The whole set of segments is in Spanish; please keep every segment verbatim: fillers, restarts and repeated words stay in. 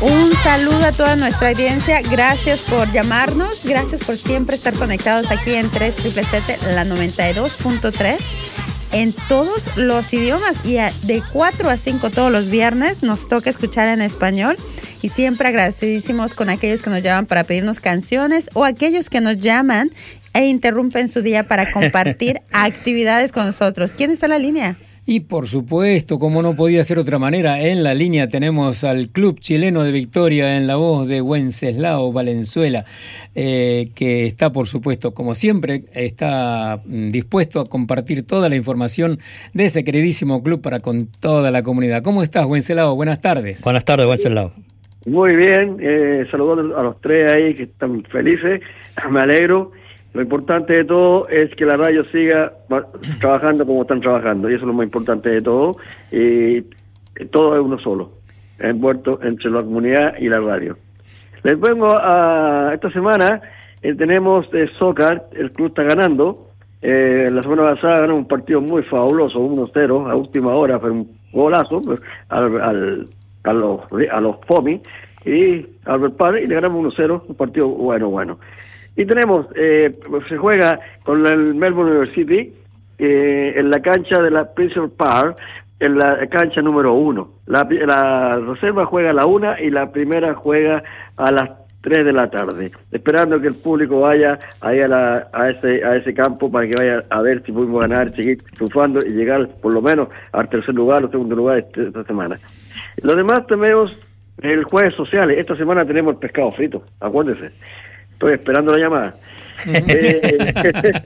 Un saludo a toda nuestra audiencia. Gracias por llamarnos. Gracias por siempre estar conectados aquí en tres siete siete, la noventa y dos punto tres. En todos los idiomas y de cuatro a cinco todos los viernes nos toca escuchar en español y siempre agradecidísimos con aquellos que nos llaman para pedirnos canciones o aquellos que nos llaman e interrumpen su día para compartir actividades con nosotros. ¿Quién está en la línea? Y por supuesto, como no podía ser otra manera, en la línea tenemos al Club Chileno de Victoria en la voz de Wenceslao Valenzuela, eh, que está, por supuesto, como siempre, está dispuesto a compartir toda la información de ese queridísimo club para con toda la comunidad. ¿Cómo estás, Wenceslao? Buenas tardes. Buenas tardes, Wenceslao. Muy bien, eh, saludos a los tres ahí que están felices, me alegro. Lo importante de todo es que la radio siga trabajando como están trabajando, y eso es lo más importante de todo. Y todo es uno solo, envuelto entre la comunidad y la radio. Les vengo a esta semana, eh, tenemos eh, soccer, el club está ganando. Eh, la semana pasada ganó un partido muy fabuloso, uno cero, a última hora, fue un golazo al, al, a los a los Fomi y Albert Park, y le ganamos uno cero, un partido bueno, bueno. Y tenemos, eh, se juega con el Melbourne University eh, en la cancha de la Principal Park, en la cancha número uno. La, la reserva juega a la una y la primera juega a las tres de la tarde, esperando que el público vaya ahí a, la, a, ese, a ese campo para que vaya a ver si podemos ganar, seguir triunfando y llegar por lo menos al tercer lugar o segundo lugar este, esta semana. Lo demás tenemos el jueves sociales. Esta semana tenemos el pescado frito, acuérdense. Estoy esperando la llamada. eh,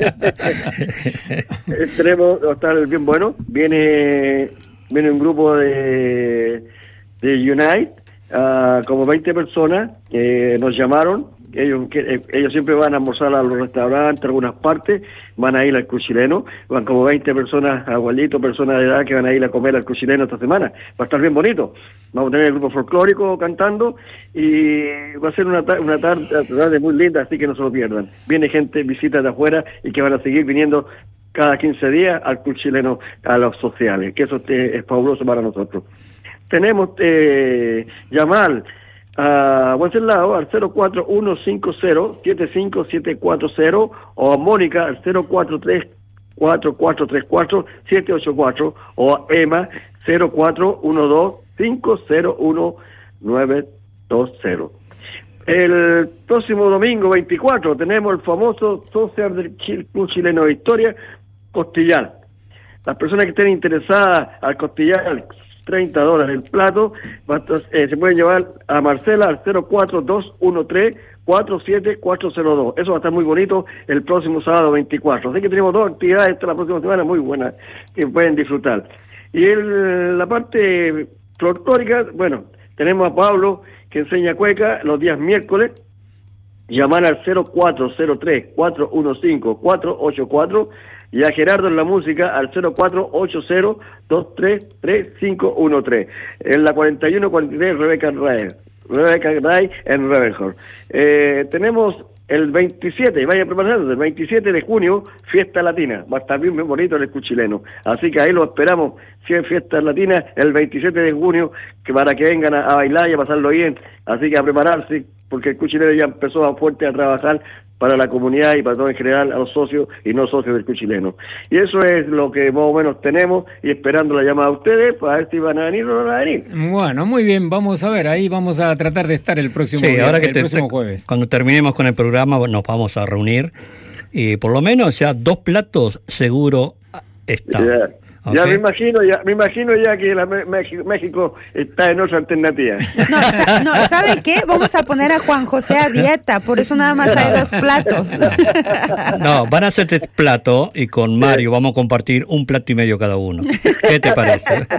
tenemos, va a estar bien bueno. Viene viene un grupo de, de Unite, uh, como veinte personas, que nos llamaron. Ellos que, ellos siempre van a almorzar a los restaurantes, a algunas partes, van a ir al Club Chileno, van como veinte personas, abuelitos, personas de edad que van a ir a comer al Club Chileno esta semana. Va a estar bien bonito. Vamos a tener el grupo folclórico cantando y va a ser una, ta- una tarde, tarde muy linda, así que no se lo pierdan. Viene gente, visitas de afuera y que van a seguir viniendo cada quince días al Club Chileno a los sociales, que eso es fabuloso para nosotros. Tenemos eh, llamar a Wenceslao al cero cuatro uno cinco cero siete cinco siete cuatro cero o a Mónica al cero cuatro tres cuatro cuatro tres cuatro siete ocho cuatro o a Emma cero cuatro uno dos cinco cero uno nueve dos cero. El próximo domingo veinticuatro tenemos el famoso Social del Club Chileno de Victoria, Costillar. Las personas que estén interesadas al costillar, treinta dólares el plato, eh, se pueden llevar a Marcela al cero cuatro dos uno tres cuatro siete cuatro cero dos. Eso va a estar muy bonito el próximo sábado veinticuatro. Así que tenemos dos actividades esta la próxima semana muy buenas que pueden disfrutar. Y el, la parte folclórica, bueno, tenemos a Pablo que enseña cueca los días miércoles. Llamar al cero cuatro cero tres cuatro uno cinco cuatro ocho cuatro y a Gerardo en la música al cero cuatro ocho cero dos tres tres cinco uno tres. En la cuarenta y uno cuarenta y tres Rebeca Ray, Rebeca Ray en Ravenhurst. Eh, tenemos el veintisiete, vaya preparando, el veintisiete de junio, fiesta latina. Va a estar bien, bien bonito el Club Chileno. Así que ahí lo esperamos, si hay fiestas latinas, el veintisiete de junio, que para que vengan a, a bailar y a pasarlo bien. Así que a prepararse, porque el Club Chileno ya empezó a fuerte a trabajar para la comunidad y para todo en general, a los socios y no socios del Club Chileno. Y eso es lo que más o menos tenemos, y esperando la llamada a ustedes para ver si van a venir o no van a venir. Bueno, muy bien, vamos a ver, ahí vamos a tratar de estar el próximo, sí, día, ahora que el te, próximo te, jueves. Cuando terminemos con el programa nos vamos a reunir y por lo menos ya dos platos seguro están. Yeah. Okay. Ya me imagino, ya me imagino ya que la México, México está en otra alternativa. No, sa- no, ¿sabe qué? Vamos a poner a Juan José a dieta, por eso nada más hay dos platos. No, van a hacer tres platos y con Mario vamos a compartir un plato y medio cada uno. ¿Qué te parece?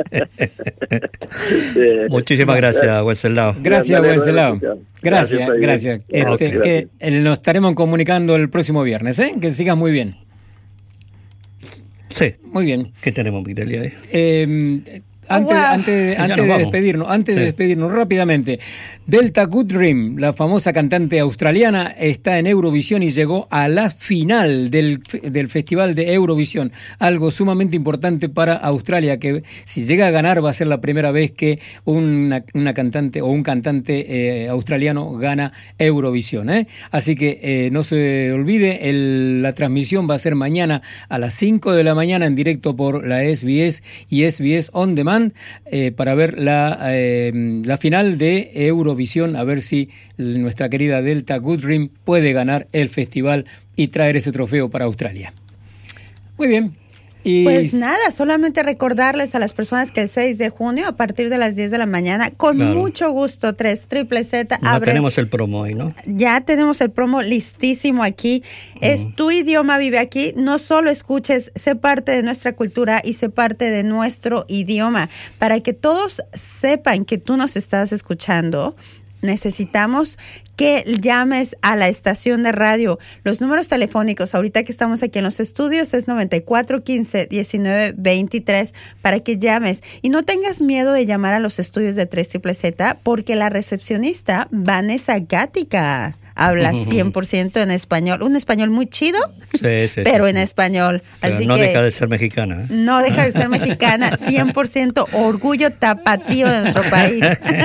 Muchísimas gracias, Wenceslao. Gracias, Wenceslao. Gracias, Gracias. gracias. Este, Okay. que eh, nos estaremos comunicando el próximo viernes, ¿eh? Que sigas muy bien. Sí. Muy bien. ¿Qué tenemos, Miguel? Eh, Antes, wow. antes, Ya antes nos de vamos. despedirnos, antes Sí. de despedirnos rápidamente, Delta Goodrem, la famosa cantante australiana, está en Eurovisión y llegó a la final del, del Festival de Eurovisión. Algo sumamente importante para Australia, que si llega a ganar va a ser la primera vez que una, una cantante o un cantante eh, australiano gana Eurovisión. ¿eh? Así que eh, no se olvide, el, la transmisión va a ser mañana a las cinco de la mañana en directo por la S B S y S B S On Demand eh, para ver la, eh, la final de Eurovisión, a ver si nuestra querida Delta Goodrem puede ganar el festival y traer ese trofeo para Australia. Muy bien. Y Pues nada, solamente recordarles a las personas que el seis de junio, a partir de las diez de la mañana, con Claro. mucho gusto, tres Triple Z Ya abre. tenemos el promo hoy, ¿no? Ya tenemos el promo listísimo aquí. Es Tu Idioma Vive Aquí. No solo escuches, sé parte de nuestra cultura y sé parte de nuestro idioma. Para que todos sepan que tú nos estás escuchando, necesitamos que llames a la estación de radio. Los números telefónicos, ahorita que estamos aquí en los estudios, es noventa y cuatro quince diecinueve veintitrés para que llames. Y no tengas miedo de llamar a los estudios de tres Triple Z, porque la recepcionista, Vanessa Gatica, habla cien por ciento en español. Un español muy chido, Sí, sí, pero sí, en sí. español. Pero Así no que deja de ser mexicana. ¿eh? no deja de ser mexicana, cien por ciento orgullo tapatío de nuestro país.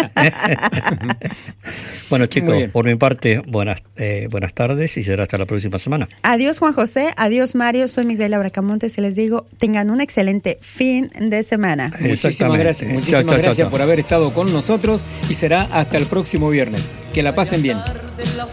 Bueno, Muy chicos, bien. por mi parte, buenas, eh, buenas tardes y será hasta la próxima semana. Adiós, Juan José. Adiós, Mario. Soy Migdalia Bracamontes y les digo, tengan un excelente fin de semana. muchísimas Exactamente. gracias, Chao, muchísimas chao, chao, gracias chao. por haber estado con nosotros y será hasta el próximo viernes. Que la pasen bien.